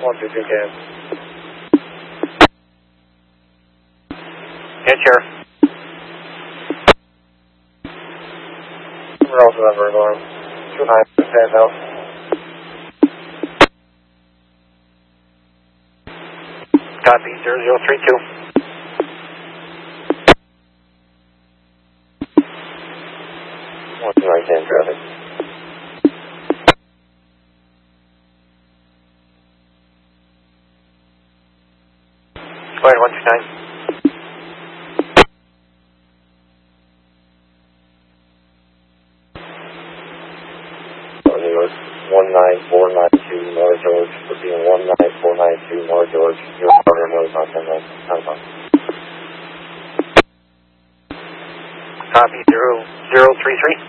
122 can. Get chair. We're also number alarm. 29 stand out. Copy 0032. One right hand traffic. Go ahead, 129. New York 19492 North George. Repeating 19492 North George. Your partner knows not 10 minutes. Copy 0033.